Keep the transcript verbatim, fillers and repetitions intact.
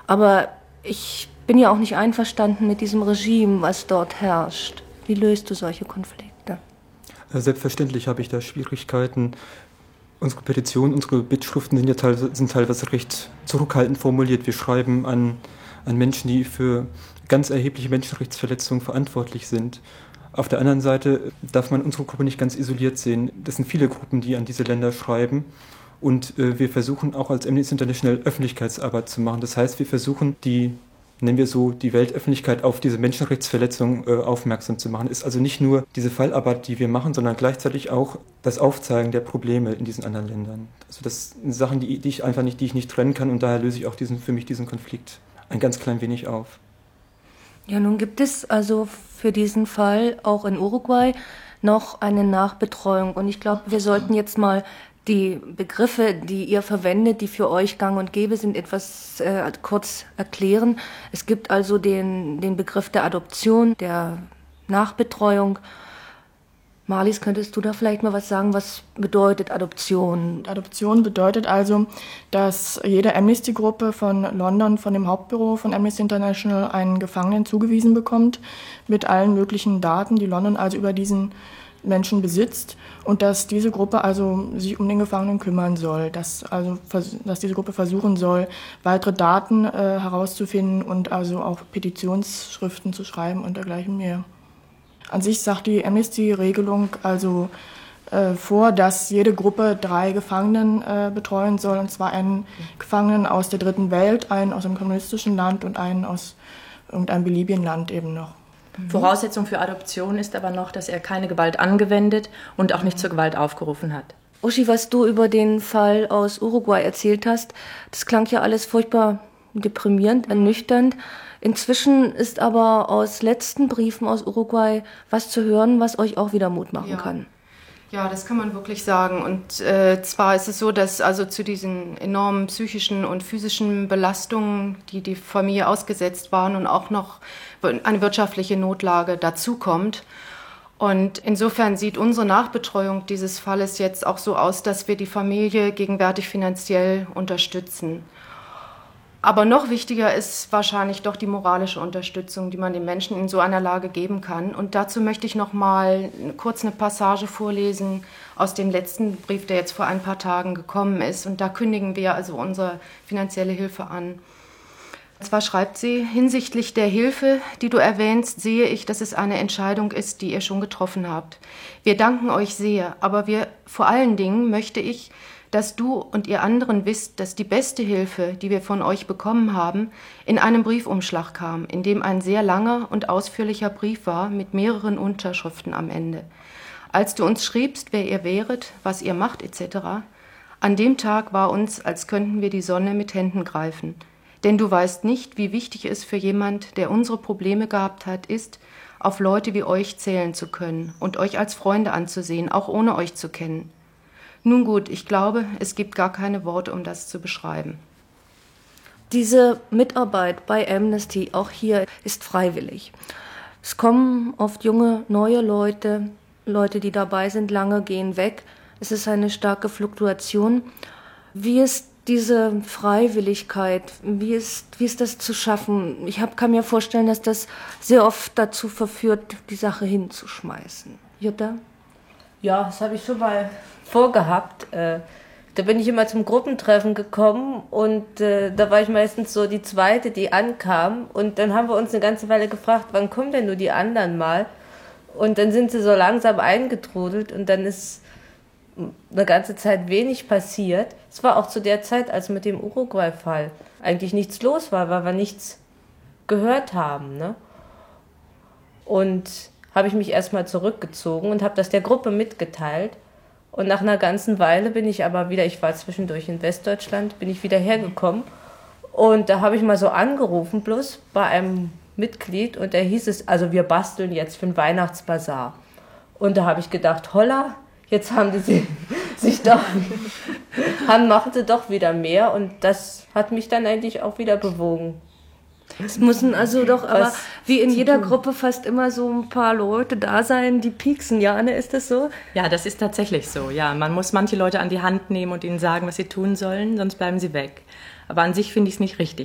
Aber ich bin ja auch nicht einverstanden mit diesem Regime, was dort herrscht. Wie löst du solche Konflikte? Selbstverständlich habe ich da Schwierigkeiten. Unsere Petitionen, unsere Bittschriften sind ja teilweise, sind teilweise recht zurückhaltend formuliert. Wir schreiben an, an Menschen, die für ganz erhebliche Menschenrechtsverletzungen verantwortlich sind. Auf der anderen Seite darf man unsere Gruppe nicht ganz isoliert sehen. Das sind viele Gruppen, die an diese Länder schreiben. Und äh, wir versuchen auch als Amnesty International Öffentlichkeitsarbeit zu machen. Das heißt, wir versuchen, die, nennen wir so, die Weltöffentlichkeit auf diese Menschenrechtsverletzungen äh, aufmerksam zu machen. Ist also nicht nur diese Fallarbeit, die wir machen, sondern gleichzeitig auch das Aufzeigen der Probleme in diesen anderen Ländern. Also das sind Sachen, die, die ich einfach nicht, die ich nicht trennen kann, und daher löse ich auch diesen, für mich diesen Konflikt ein ganz klein wenig auf. Ja, nun gibt es also für diesen Fall auch in Uruguay noch eine Nachbetreuung. Und ich glaube, wir sollten jetzt mal die Begriffe, die ihr verwendet, die für euch gang und gäbe sind, etwas äh, kurz erklären. Es gibt also den, den Begriff der Adoption, der Nachbetreuung. Marlies, könntest du da vielleicht mal was sagen, was bedeutet Adoption? Adoption bedeutet also, dass jede Amnesty-Gruppe von London, von dem Hauptbüro von Amnesty International, einen Gefangenen zugewiesen bekommt, mit allen möglichen Daten, die London also über diesen Menschen besitzt, und dass diese Gruppe also sich um den Gefangenen kümmern soll, dass, also, dass diese Gruppe versuchen soll, weitere Daten äh, herauszufinden und also auch Petitionsschriften zu schreiben und dergleichen mehr. An sich sagt die Amnesty-Regelung also äh, vor, dass jede Gruppe drei Gefangenen äh, betreuen soll, und zwar einen Gefangenen aus der dritten Welt, einen aus einem kommunistischen Land und einen aus irgendeinem beliebigen Land eben noch. Voraussetzung für Adoption ist aber noch, dass er keine Gewalt angewendet und auch nicht zur Gewalt aufgerufen hat. Uschi, was du über den Fall aus Uruguay erzählt hast, das klang ja alles furchtbar deprimierend, ernüchternd. Inzwischen ist aber aus letzten Briefen aus Uruguay was zu hören, was euch auch wieder Mut machen ja. kann. Ja, das kann man wirklich sagen. Und äh, zwar ist es so, dass also zu diesen enormen psychischen und physischen Belastungen, die die Familie ausgesetzt waren, und auch noch eine wirtschaftliche Notlage dazukommt. Und insofern sieht unsere Nachbetreuung dieses Falles jetzt auch so aus, dass wir die Familie gegenwärtig finanziell unterstützen. Aber noch wichtiger ist wahrscheinlich doch die moralische Unterstützung, die man den Menschen in so einer Lage geben kann. Und dazu möchte ich noch mal kurz eine Passage vorlesen aus dem letzten Brief, der jetzt vor ein paar Tagen gekommen ist. Und da kündigen wir also unsere finanzielle Hilfe an. Und zwar schreibt sie: Hinsichtlich der Hilfe, die du erwähnst, sehe ich, dass es eine Entscheidung ist, die ihr schon getroffen habt. Wir danken euch sehr, aber wir, vor allen Dingen möchte ich, dass du und ihr anderen wisst, dass die beste Hilfe, die wir von euch bekommen haben, in einem Briefumschlag kam, in dem ein sehr langer und ausführlicher Brief war mit mehreren Unterschriften am Ende. Als du uns schriebst, wer ihr wäret, was ihr macht et cetera, an dem Tag war uns, als könnten wir die Sonne mit Händen greifen. Denn du weißt nicht, wie wichtig es für jemand, der unsere Probleme gehabt hat, ist, auf Leute wie euch zählen zu können und euch als Freunde anzusehen, auch ohne euch zu kennen. Nun gut, ich glaube, es gibt gar keine Worte, um das zu beschreiben. Diese Mitarbeit bei Amnesty, auch hier, ist freiwillig. Es kommen oft junge, neue Leute, Leute, die dabei sind, lange gehen weg. Es ist eine starke Fluktuation. Wie ist diese Freiwilligkeit, wie ist, wie ist das zu schaffen? Ich hab, kann mir vorstellen, dass das sehr oft dazu verführt, die Sache hinzuschmeißen. Jutta? Ja, das habe ich schon mal vorgehabt. Äh, da bin ich immer zum Gruppentreffen gekommen und äh, da war ich meistens so die Zweite, die ankam. Und dann haben wir uns eine ganze Weile gefragt, wann kommen denn nur die anderen mal? Und dann sind sie so langsam eingetrudelt und dann ist eine ganze Zeit wenig passiert. Es war auch zu der Zeit, als mit dem Uruguay-Fall eigentlich nichts los war, weil wir nichts gehört haben. Ne? Und habe ich mich erstmal zurückgezogen und habe das der Gruppe mitgeteilt. Und nach einer ganzen Weile bin ich aber wieder, ich war zwischendurch in Westdeutschland, bin ich wieder hergekommen. Und da habe ich mal so angerufen, bloß bei einem Mitglied. Und da hieß es, also wir basteln jetzt für den Weihnachtsbasar. Und da habe ich gedacht, holla, jetzt haben die sie, sich doch, haben, machen sie doch wieder mehr. Und das hat mich dann eigentlich auch wieder bewogen. Es müssen also doch aber Was wie in jeder tun. Gruppe fast immer so ein paar Leute da sein, die pieksen. Ja, Anne, ist das so? Ja, das ist tatsächlich so. Ja, man muss manche Leute an die Hand nehmen und ihnen sagen, was sie tun sollen, sonst bleiben sie weg. Aber an sich finde ich es nicht richtig.